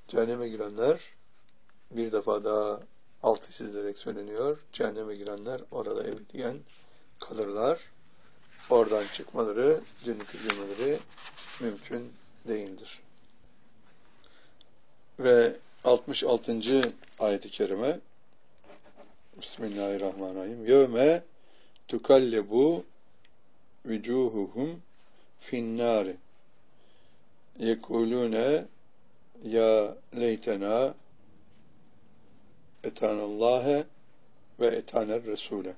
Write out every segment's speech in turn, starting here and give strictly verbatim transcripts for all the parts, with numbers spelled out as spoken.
Cehenneme girenler, bir defa daha altı çizilerek söyleniyor. Cehenneme girenler orada ebediyen kalırlar. Oradan çıkmaları, cennete girmeleri mümkün değildir. Ve altmış altıncı ayet-i kerime Bismillahirrahmanirrahim. Yevme tukallebu vücuhuhum finnâri yekulûne ya leytena etanallâhe ve etaner resûle.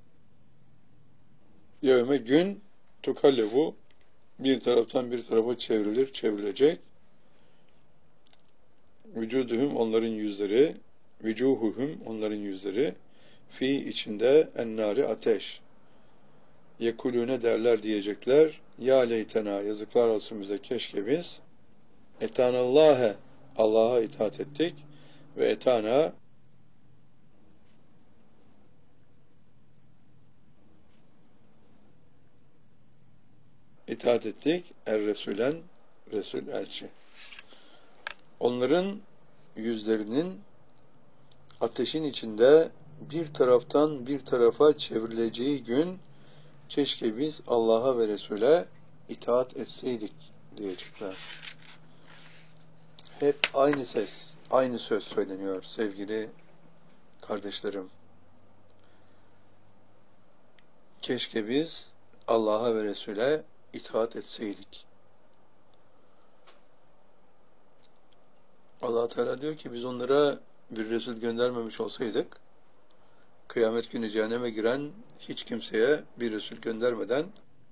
Yevme gün tukallebu bir taraftan bir tarafa çevrilir, çevrilecek. Vücuduhum onların yüzleri, vücuhuhum onların yüzleri, fi içinde ennari ateş. Yekulune derler diyecekler. Ya leytena yazıklar olsun bize keşke biz etanallâhe Allah'a itaat ettik ve etana itaat ettik er Resulen Resul elçi. Onların yüzlerinin ateşin içinde bir taraftan bir tarafa çevrileceği gün keşke biz Allah'a ve Resul'e itaat etseydik diyecekler. Hep aynı ses, aynı söz söyleniyor sevgili kardeşlerim. Keşke biz Allah'a ve Resul'e itaat etseydik. Allah Teala diyor ki biz onlara bir Resul göndermemiş olsaydık, kıyamet günü cehenneme giren hiç kimseye bir Resul göndermeden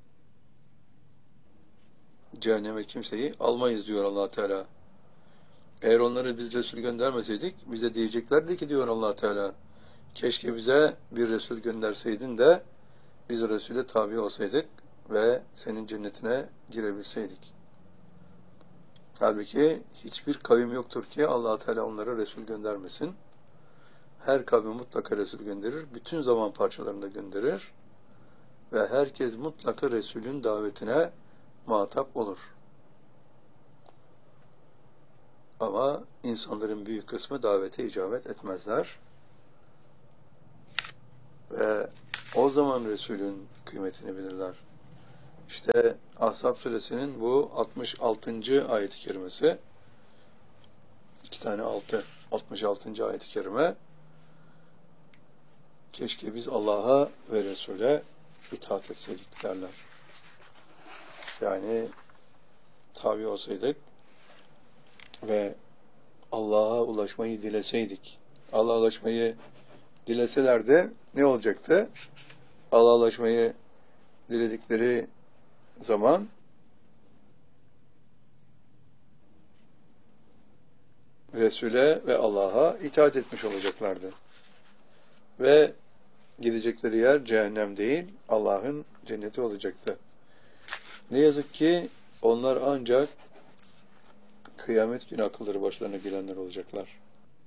cehenneme kimseyi almayız diyor Allah Teala. Eğer onları biz Resul göndermeseydik, bize diyeceklerdi ki diyor Allah Teala, keşke bize bir Resul gönderseydin de biz Resul'e tabi olsaydık ve senin cennetine girebilseydik. Halbuki hiçbir kavim yoktur ki Allah Teala onlara Resul göndermesin. Her kavim mutlaka Resul gönderir, bütün zaman parçalarında gönderir ve herkes mutlaka Resul'ün davetine muhatap olur. Ama insanların büyük kısmı davete icabet etmezler. Ve o zaman Resul'ün kıymetini bilirler. İşte Ahzab suresinin bu altmış altıncı ayet-i kerimesi, iki tane altı, altmış altıncı ayet-i kerime, keşke biz Allah'a ve Resul'e itaat etseydik derler. Yani tabi olsaydık ve Allah'a ulaşmayı dileseydik. Allah'a ulaşmayı dileselerdi ne olacaktı? Allah'a ulaşmayı diledikleri zaman Resul'e ve Allah'a itaat etmiş olacaklardı. Ve gidecekleri yer cehennem değil, Allah'ın cenneti olacaktı. Ne yazık ki onlar ancak kıyamet günü akılları başlarına gelenler olacaklar.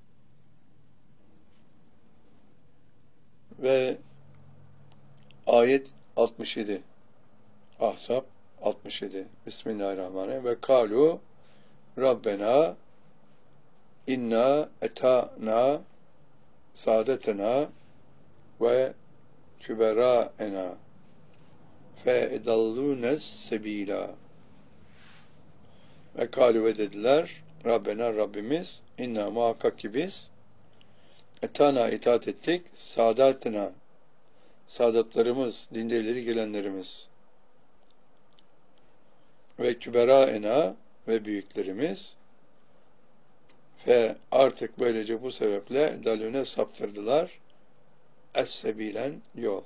Ve ayet altmış yedi, Ahzab altmış yedi, Bismillahirrahmanirrahim. Ve kalu Rabbena inna etana saadetena ve küberaena fe edallunes sebila. Ve kalu ve dediler Rabbena Rabbimiz inna muhakkak ki biz etana itaat ettik saadetena saadatlarımız, dinde ileri gelenlerimiz ve küberaena ve büyüklerimiz ve artık böylece bu sebeple dalüne saptırdılar es-sebilen yol.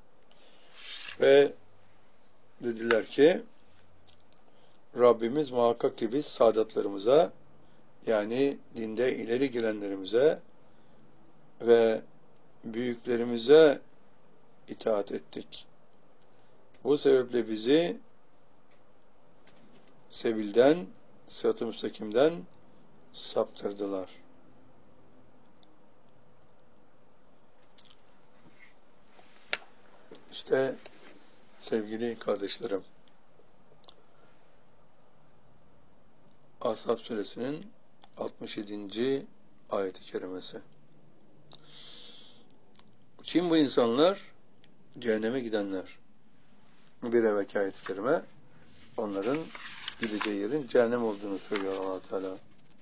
Ve dediler ki Rabbimiz muhakkak ki biz saadatlarımıza yani dinde ileri gelenlerimize ve büyüklerimize itaat ettik. Bu sebeple bizi sebilden, sırat-ı müstakimden saptırdılar. İşte sevgili kardeşlerim, Ahzab suresinin altmış yedinci ayet-i kerimesi. Kim bu insanlar? Cehenneme gidenler. Bir evvelki ayet-i kerime onların gideceği yerin cehennem olduğunu söylüyor Allah Teala.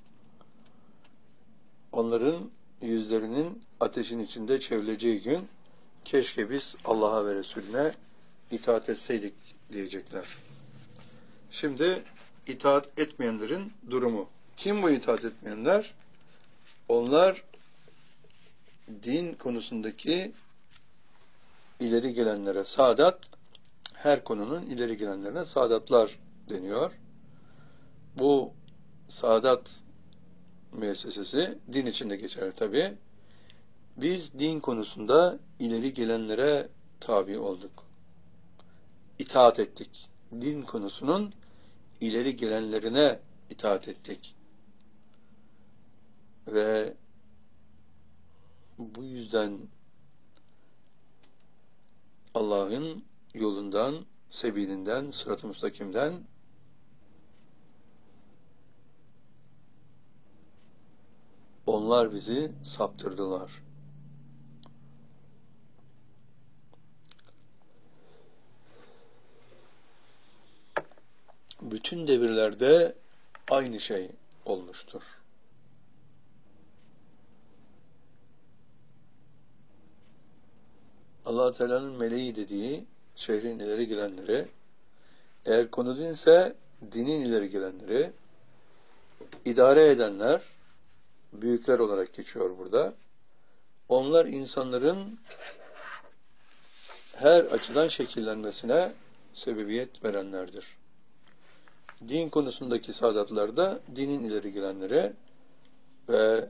Onların yüzlerinin ateşin içinde çevrileceği gün keşke biz Allah'a ve Resulüne itaat etseydik diyecekler. Şimdi itaat etmeyenlerin durumu. Kim bu itaat etmeyenler? Onlar din konusundaki ileri gelenlere saadat, her konunun ileri gelenlerine saadatlar deniyor. Bu saadat müessesesi din içinde geçer tabi. Biz din konusunda ileri gelenlere tabi olduk. İtaat ettik. Din konusunun ileri gelenlerine itaat ettik. Ve bu yüzden Allah'ın yolundan, sebilinden, sırat-ı müstakimden onlar bizi saptırdılar. Bütün devirlerde aynı şey olmuştur. Allah Teala'nın meleği dediği şehrin ileri gelenleri, eğer konu dinse dinin ileri gelenleri, idare edenler, büyükler olarak geçiyor burada. Onlar insanların her açıdan şekillenmesine sebebiyet verenlerdir. Din konusundaki saadatlar da dinin ileri gelenleri ve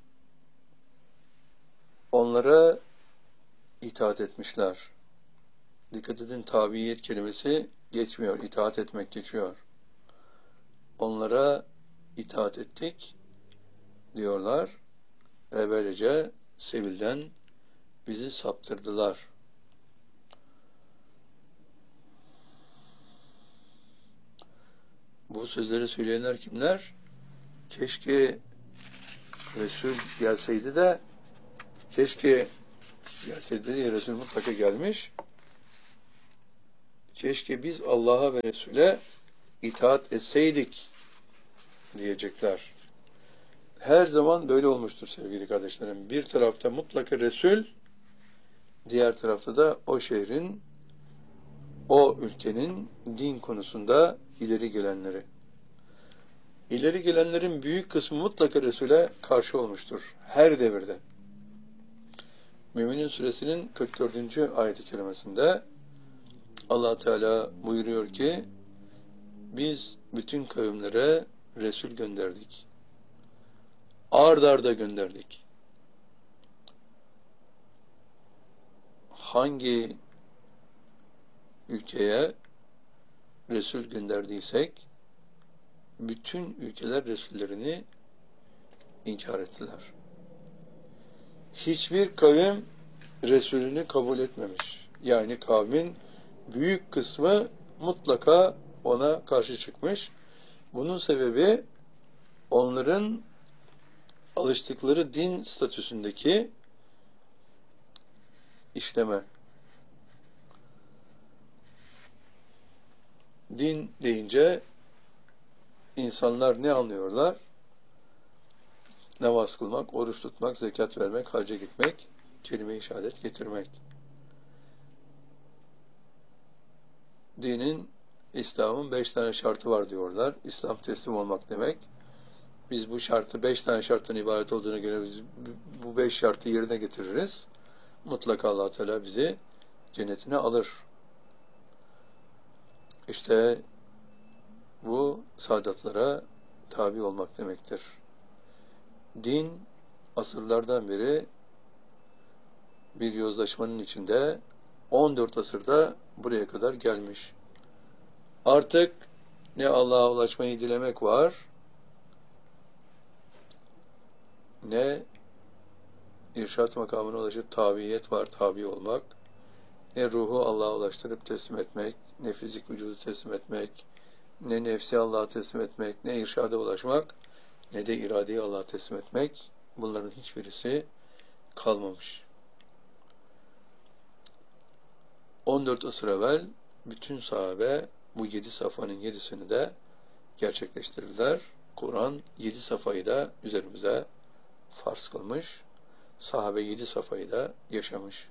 onlara itaat etmişler. Dikkat edin, tabiyet kelimesi geçmiyor, itaat etmek geçiyor. Onlara itaat ettik diyorlar ve böylece sebilden bizi saptırdılar. Bu sözleri söyleyenler kimler? Keşke Resul gelseydi de keşke gelseydi diye Resul mutlaka gelmiş. Keşke biz Allah'a ve Resul'e itaat etseydik diyecekler. Her zaman böyle olmuştur sevgili kardeşlerim. Bir tarafta mutlaka Resul, diğer tarafta da o şehrin, o ülkenin din konusunda ileri gelenleri. İleri gelenlerin büyük kısmı mutlaka Resul'e karşı olmuştur. Her devirde. Mü'minin suresinin kırk dördüncü ayet-i kerimesinde Allah Teala buyuruyor ki biz bütün kavimlere Resul gönderdik. Ard arda gönderdik. Hangi ülkeye Resul gönderdiysek bütün ülkeler Resullerini inkar ettiler. Hiçbir kavim Resulünü kabul etmemiş. Yani kavmin büyük kısmı mutlaka ona karşı çıkmış. Bunun sebebi onların alıştıkları din statüsündeki işleme. Din deyince insanlar ne anlıyorlar? Namaz kılmak, oruç tutmak, zekat vermek, hacca gitmek, kelime-i şehadet getirmek. Dinin, İslam'ın beş tane şartı var diyorlar. İslam teslim olmak demek. Biz bu şartı, beş tane şarttan ibaret olduğuna göre biz bu beş şartı yerine getiririz. Mutlaka Allah Teala bizi cennetine alır. İşte bu saadatlara tabi olmak demektir. Din asırlardan beri bir yozlaşmanın içinde on dört asırda buraya kadar gelmiş. Artık ne Allah'a ulaşmayı dilemek var, ne irşat makamına ulaşıp tabiyet var, tabi olmak, ne ruhu Allah'a ulaştırıp teslim etmek, ne fizik vücudu teslim etmek, ne nefsi Allah'a teslim etmek, ne irşada ulaşmak. ne de iradeyi Allah'a teslim etmek, bunların hiçbirisi kalmamış. on dört asır evvel bütün sahabe bu yedi safhanın yedisini de gerçekleştirdiler. Kur'an yedi safhayı da üzerimize farz kılmış. Sahabe yedi safhayı da yaşamış.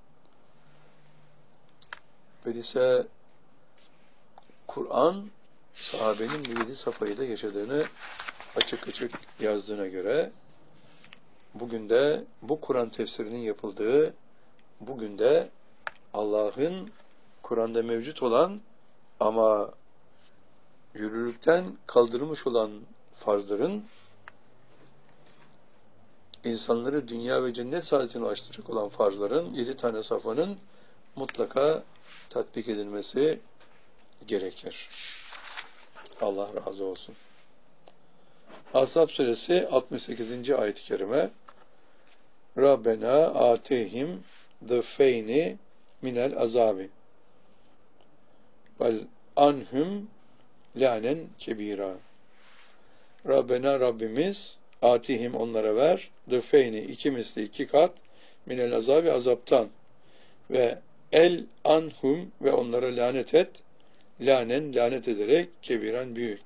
Öyleyse Kur'an sahabenin bu yedi safhayı da yaşadığını açık açık yazdığına göre bugün de bu Kur'an tefsirinin yapıldığı, bugün de Allah'ın Kur'an'da mevcut olan ama yürürlükten kaldırılmış olan farzların insanları dünya ve cennet saadetine ulaştıracak olan farzların yedi tane safhanın mutlaka tatbik edilmesi gerekir. Allah razı olsun. Ashab suresi altmış sekizinci ayet-i kerime Rabbena atihim dıfeyni minel azabi vel anhum lanen kebira. Rabbena Rabbimiz atihim onlara ver dıfeyni iki misli iki kat minel azabi azaptan ve el anhum ve onlara lanet et lanen lanet ederek kebiren büyük.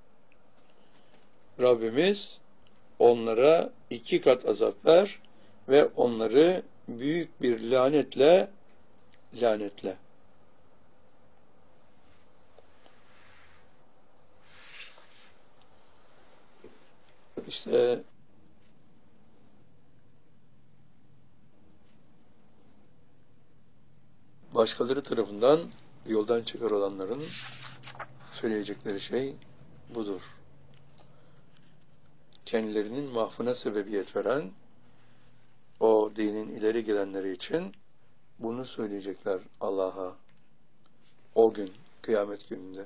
Rabbimiz onlara iki kat azap ver ve onları büyük bir lanetle lanetle. İşte başkaları tarafından yoldan çıkarılanların söyleyecekleri şey budur. Kendilerinin mahfına sebebiyet veren o dinin ileri gelenleri için bunu söyleyecekler Allah'a o gün, kıyamet gününde.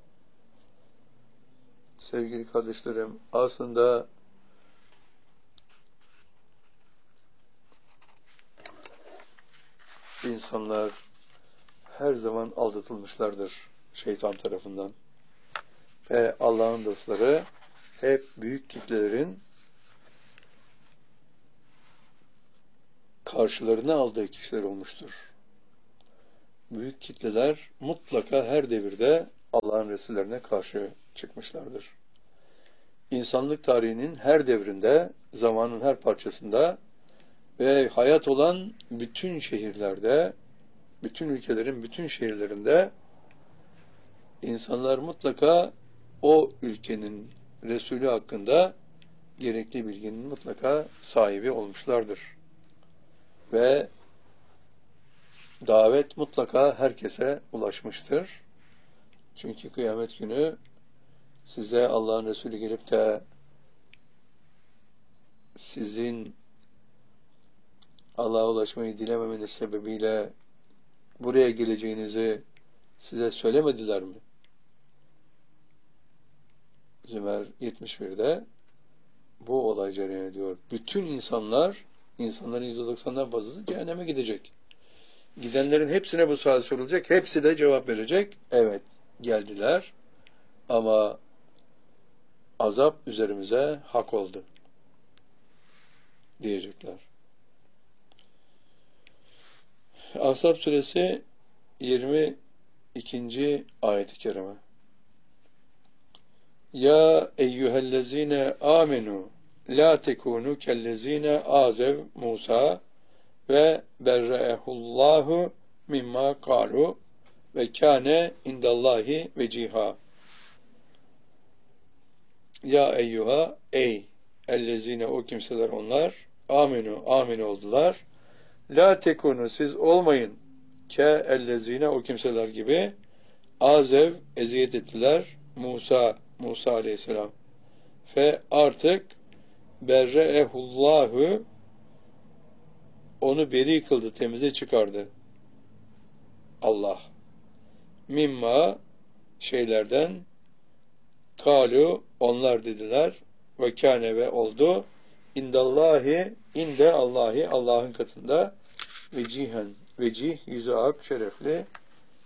Sevgili kardeşlerim, aslında insanlar her zaman aldatılmışlardır şeytan tarafından. Ve Allah'ın dostları hep büyük kitlelerin karşılarına aldığı kişiler olmuştur. Büyük kitleler mutlaka her devirde Allah'ın Resullerine karşı çıkmışlardır. İnsanlık tarihinin her devrinde, zamanın her parçasında ve hayat olan bütün şehirlerde, bütün ülkelerin bütün şehirlerinde insanlar mutlaka o ülkenin Resulü hakkında gerekli bilginin mutlaka sahibi olmuşlardır. Ve davet mutlaka herkese ulaşmıştır. Çünkü kıyamet günü size Allah'ın Resulü gelip de sizin Allah'a ulaşmayı dilememeniz sebebiyle buraya geleceğinizi size söylemediler mi? Zümer yetmiş birde bu olay cereyan ediyor. Bütün insanlar, insanların yüzde doksandan fazlası cehenneme gidecek. Gidenlerin hepsine bu sual sorulacak. Hepsi de cevap verecek. Evet, geldiler ama azap üzerimize hak oldu diyecekler. Ashab suresi yirmi ikinci ayet-i kerime. Ya eyyühellezine amenu la tekunu kellezine azev Musa ve berre'ehullahu mimma kalu ve kâne indallahi veciha. Ya eyyuha ey ellezine o kimseler onlar amenu amin oldular. La tekunu siz olmayın ke ellezine o kimseler gibi azev eziyet ettiler Musa Musa aleyhisselam. Fe artık berre'ehullahu onu beri kıldı, temize çıkardı. Allah. Mimma şeylerden kalu onlar dediler ve kâne ve oldu indallahi inde Allahi Allah'ın katında vecihen vecih yüzü ak şerefli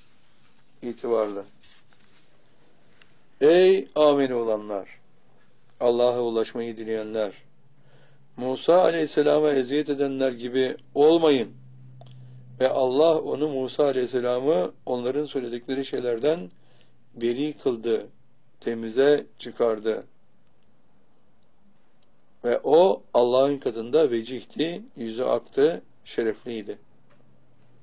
itibarlı. Ey amin olanlar! Allah'a ulaşmayı dileyenler, Musa aleyhisselama eziyet edenler gibi olmayın. Ve Allah onu, Musa aleyhisselamı onların söyledikleri şeylerden beri kıldı, temize çıkardı. Ve o Allah'ın katında vecihti, yüzü aktı, şerefliydi.